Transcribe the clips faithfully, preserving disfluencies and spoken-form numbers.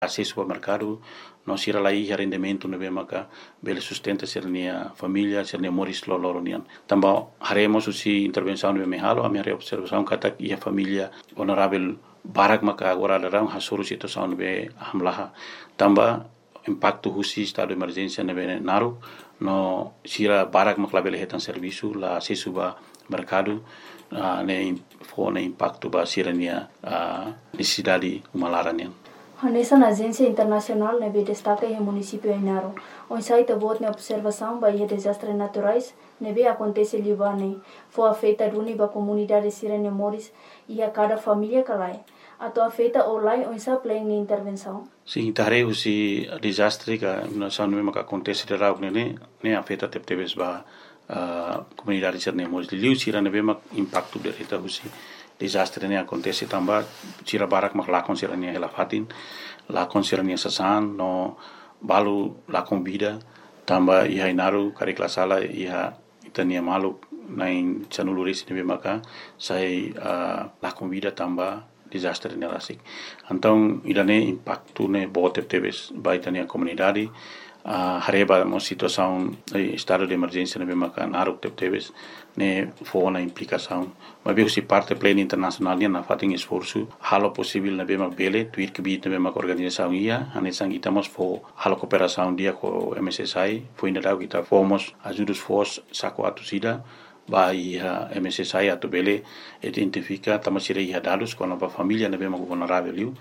acesso ao mercado, não sira lá e rendimento no bem maka bele sustenta sernia família sernia moris loloronian. Também haremos usi intervenção no bem halo, a minha observação kata ia família honorável barak maka agora darão hasuru situação no bem hamlaha. Também impacto husi estado de emergência no bem naru no sira barak maka bele hetan serviço la acesso ba mercado uh, ne fo ne impacto ba sirania uh, necessidade umalaranian. Nessa agência internacional neve destaca o município Ainaro. O site bot na observação ba e desastres naturais neve acontece libane. Foi afeta duni ba comunidade sirene moris e a cada família calai. Ato afeta online o sa plan de intervenção. Sim, tare usi desastre ka na sanu mesmo que acontece de rau ne ne afeta tep tebes ba uh, comunidade sirene moris liu sirane bema impacto de reta usi desastre ne acontece também tira barak mak lakon sirania hela fatin lakon sirania sasan no balu lakon vida também ia inaru kari klasala ia itania malu nain chanuluris ne maka sai uh, lakon vida também desastre ne rasik então idane impacto ne bote tebes baitania comunidade uh, hareba mo situação estado de emergência ne maka naruk tebes ne foi na implicação mas bem se parte plena internacional na fating esforço halo possível na bema bele tuir que bit na bema organização ia anesan estamos fo halo cooperação dia com M S S I foi ainda dau kita fomos ajudos fos saco atusida ba ia M S S I atu bele identifica tamasira ia dados com a família na bema vulnerável liu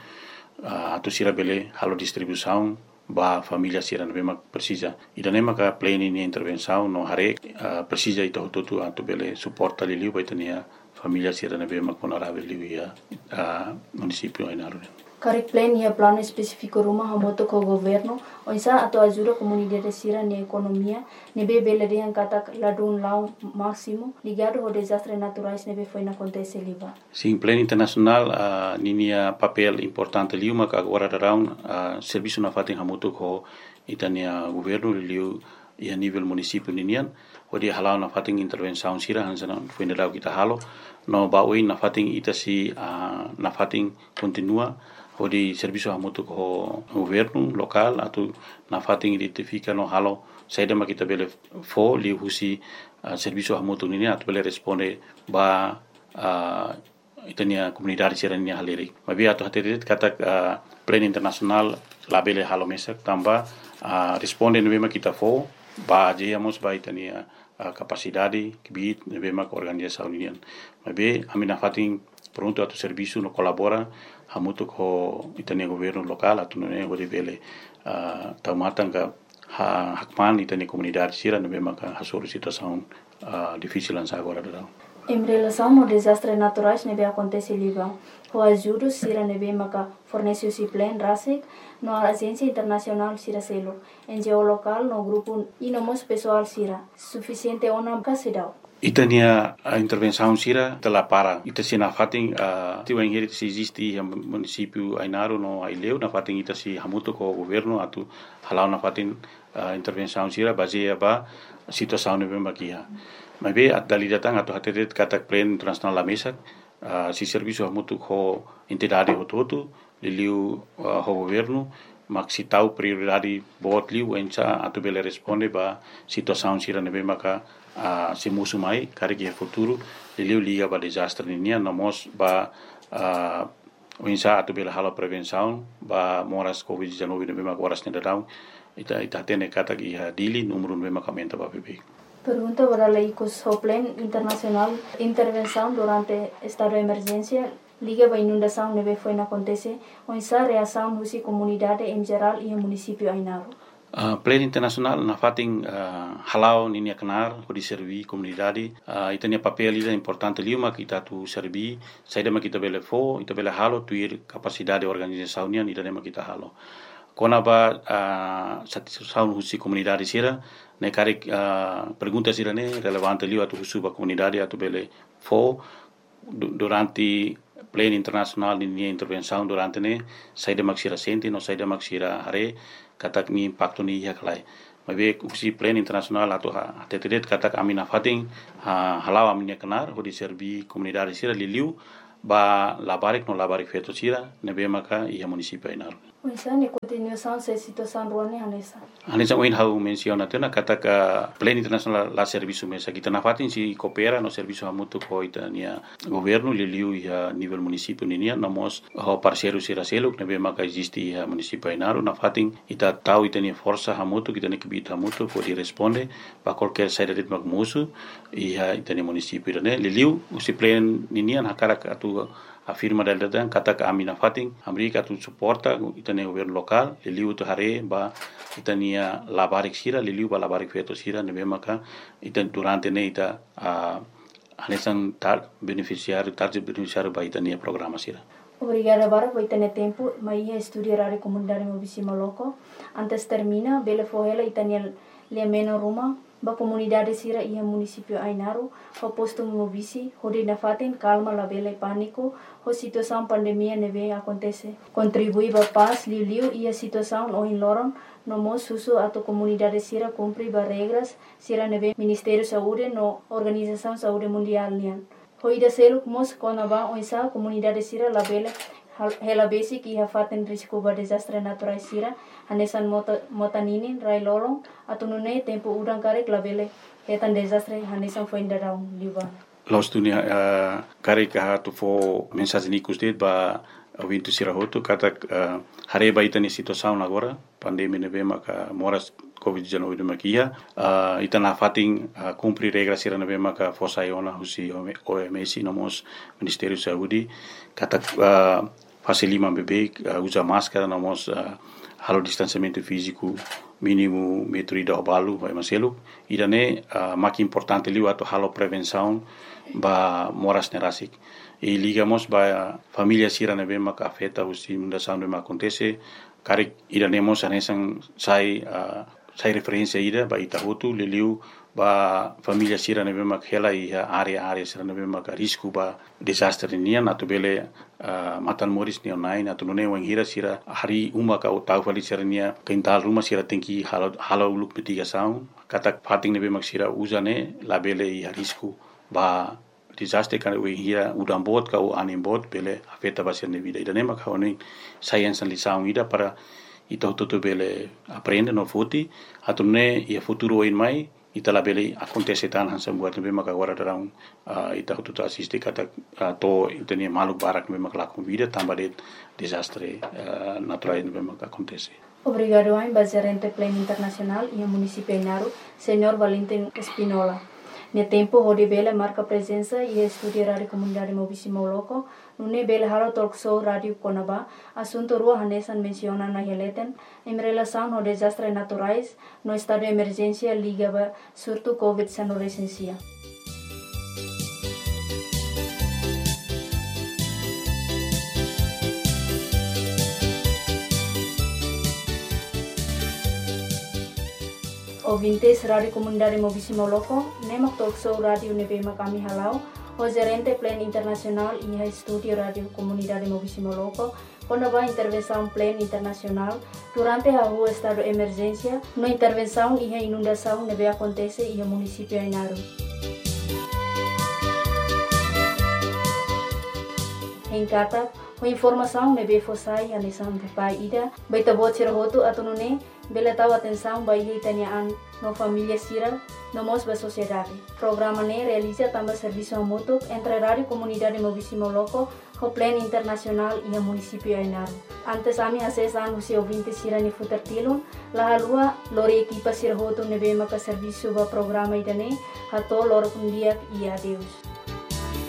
atusira bele halo distribuição ba família sira na bema precisa ida nema ka plena ni intervenção no hare uh, precisa ito tutu atu bele suporta liu ba itania família sira na bema vulnerável liu ia uh, município Ainaro. Karik plan ia plano específico rumah hamoto ko governo oisa atau ajuda comunidade sira na economia nebe bele yang kata ladun lau máximo ligado ao desastres naturais nebe foi na acontece liba. Sim, plano internacional uh, ninia papel importante liu maka agora darão uh, serviço na fatin hamoto ko itania governo liu ia nível município ninian odi halau na fatin intervenção sira hansana foi na dau kita halo no baui na fatin itasi uh, na fatin continua odi serviço hamoto ko governo local atau na fatin identifica no halo saida ma kita bele fo li husi uh, serviço hamoto nini atau bele responde ba uh, itania comunidade sirania haleri mabi atau haterit kata uh, plan internasional labele halo mesak tamba uh, responde no kita fo ba jamos ba itania uh, capacidade kibit nebema organização union mabe amina fatin pronto atau serviço no colabora hamuto ko itania governo local atau ne odi vele uh, taumatan ka ha hakman itania comunidade sira nebema ka hasuru situação uh, difícil ansa agora da. Em relação ao desastre naturais nebe acontece liba o ajuda sira nebe maka fornece o plan rasik no agência internacional sira selo em geolocal no grupo e no mos pessoal sira suficiente ona kasidau. Itania a intervenção sira telah para ita sina fating uh, tiwa ingeri se existe em município Ainaro no Aileu na fating ita si hamuto ko governo atau halau na fating uh, intervenção sira baseia ba situação nebe makia mas be dali datang atau hatetet kata plan internasional la mesa uh, si serviço hamuto ko entidade hototo liliu uh, ho governo maksi tahu prioridade bot liu enca atau bele responde ba situação sira nebe maka uh, se musu mai kare ke futuro liliu liga ba desastre ninia namos ba uh, enca atau bele halo prevenção ba moras covid dezenove nebe maka waras nedadau ita ita tene kata ki dili número nebe maka menta ba bebe. Pergunta para lei com o plan internacional intervenção durante estado de emergência liga ba inundação nebe foi na acontece onsa reação husi comunidade em geral e município Ainaro. Uh, plan internacional na fating uh, halau ninia kenar di servi comunidade uh, itania papel ida importante liuma kita tu servi saida ma kita bele fo ita bele halo tuir capacidade organização nia ida ma kita halo kona ba uh, satisfação husi comunidade sira ne karik uh, pergunta sira ne relevante liu atu husu ba comunidade atu bele fo durante plan internacional ni intervenção durante ne saida maksira senti no saida maksira hare katak ni impacto ni ya kalai mabe usi plan internacional atau ha tetet katak amina fating ha halau aminya kenar ho di servi comunidade sira liliu ba labarik no labarik feto sira nebe maka ia municipio Ainaro. Uisa ni continuação se situação ruani hanesa. Hanesa oin hau menciona tena kata ka plan internasional la serviço mesa kita na fatin si coopera no serviço hamutu ko itania governo liliu ia nível município ninia namos ho parceiro sira seluk nebe maka existe ia município Ainaro na fatin ita tau itania força hamutu kita ne kibita hamutu ko di responde pa qualquer saída de magmusu ia itania município ne liliu usi plan ninia na cara atu afirma del dan kata ka amina fatin amerika tu suporta itania governo local liliu tu hare ba itania labarik sira liliu ba labarik feto sira nebe maka itan durante ne ita a anesan tar beneficiário tarde beneficiário ba itania programa sira. Obrigada bara por ter tempo, mas ia estudar a comunidade Mobisimo Loco. Antes termina, bele fohela itania le meno ruma ba comunidade sira ia município Ainaro, ho posto Mobisi, hodi na fatin calma la bele pânico, ho situação pandemia neve acontece. Contribui ba paz liu liu ia situação o in loron, no mo susu atau comunidade sira cumpri ba regras sira neve Ministério Saúde no Organização Saúde Mundial nian. Ho ida seluk mos kona ba oisa comunidade sira la bele hela basic ia fatin risiko ba desastre natural sira hanesan mota motaninin rai lolong atau nune tempo udang karek la bele hetan desastre hanesan foi indarau liba. Los dunia uh, karek ha tu fo mensagem nikus det ba wintu sira hotu kata uh, hare ba itani situação agora pandemia neve maka moras covid dezenove makia uh, itana fating uh, cumprir regras sira neve maka fosa iona husi O M S nomos Ministério Saúde kata uh, fase lima bebê uh, usa máscara nomos uh, halo distanciamento físico mínimo metro ida obalu vai maselu idane uh, maki importante liu ato halo prevenção ba moras nerasik e ligamos ba família sira neve maka afeta usi mundação neve acontece karek idanemos anesan sai uh, sai referência ida ba itahutu liliu ba família sira neve mak hela ia area area sira neve mak risco ba desastre nia natu bele uh, matan moris ni online natu nune wang hira sira hari uma ka utau fali sira nia kental rumah sira tengki halo halo uluk mitigação katak fating neve mak sira uzane la bele ia risco ba desastre kan we hira udam bot ka u anim bot bele afeta ba sira vida ida nema ka oni science lição ida para ita toto bele aprende no futi atune ia futuro in mai ita la bele acontece tan hansa buat nebe maka agora darão uh, ita toto assiste kata uh, to itania maluk barak nebe maka lakum vida tamba de desastre uh, natural nebe maka acontece. Obrigado a Gerente Plano Internacional e o município Ainaro, senhor Valentim Espinola. Ne tempo hodi bela marca presença e estudar a comunidade Mobisimo Loco, nune bela halo talk show radio Conaba, assunto rua hanesan menciona na heleten, em relação ao desastres naturais, no estado de emergência ligava surto covid dezenove recensia. Ouvintes Rádio Comunidade Mobisimo Loco, nemak talk show radio nebe kami halau, o gerente Plano Internacional e estúdio Rádio Comunidade Mobisimo Loco, quando vai intervenção Plano Internacional, durante a rua estado de emergência, no intervenção e inundação nebe acontece e o município Ainaro. Em Kata, a informação nebe fossai anesan pai ida, baita bot sirahoto atunune, bela tahu atenção bai hitaniaan no família sira no mos ba sociedade. Programa ne realiza também serviço mútuo entre a Rádio Comunidade Mobisimo Loco, o Plano Internacional e o município Ainaro. Antes ami acesan usi ouvinte sira ni futertilun, la halua lori equipa sira hoto nebe maka serviço ba programa idane, hato lor kundiak e adeus.